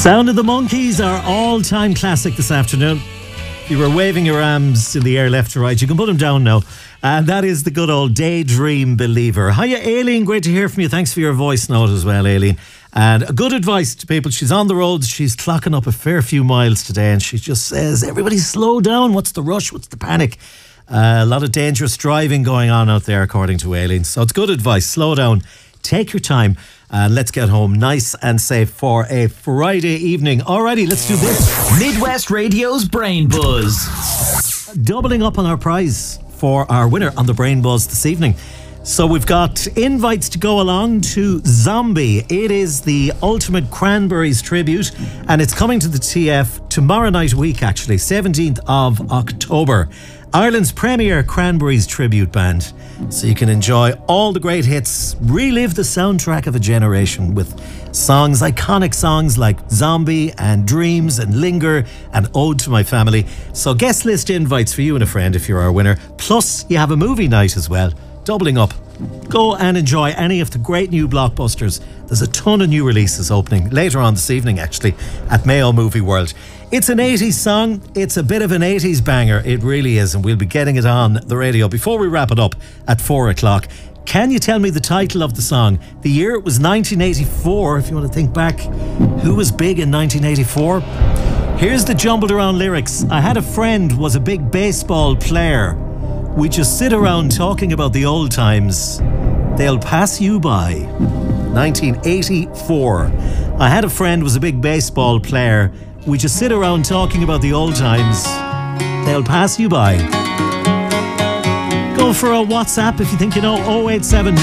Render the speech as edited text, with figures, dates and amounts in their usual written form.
Sound of the Monkeys, our all-time classic this afternoon. You were waving your arms in the air left to right. You can put them down now. And that is the good old Daydream Believer. Hiya, Aileen. Great to hear from you. Thanks for your voice note as well, Aileen. And good advice to people. She's on the road. She's clocking up a fair few miles today. And she just says, everybody slow down. What's the rush? What's the panic? A lot of dangerous driving going on out there, according to Aileen. So it's good advice. Slow down. Take your time. And let's get home nice and safe for a Friday evening. Alrighty, let's do this. Midwest Radio's Brain Buzz. Doubling up on our prize for our winner on the Brain Buzz this evening. So we've got invites to go along to Zombie. It is the ultimate Cranberries tribute, and it's coming to the TF tomorrow night week, actually, 17th of October. Ireland's premier Cranberries tribute band. So you can enjoy all the great hits, relive the soundtrack of a generation with songs, iconic songs like Zombie and Dreams and Linger and Ode to My Family. So guest list invites for you and a friend if you're our winner. Plus, you have a movie night as well. Doubling up. Go and enjoy any of the great new blockbusters. There's a ton of new releases opening later on this evening, actually, at Mayo Movie World. It's an 80s song. It's a bit of an 80s banger. It really is, and we'll be getting it on the radio before we wrap it up at 4 o'clock. Can you tell me the title of the song? The year it was 1984, if you want to think back. Who was big in 1984? Here's the jumbled around lyrics. I had a friend was a big baseball player. We just sit around talking about the old times. They'll pass you by. 1984. I had a friend was a big baseball player. We just sit around talking about the old times. They'll pass you by. Go for a WhatsApp if you think you know. 087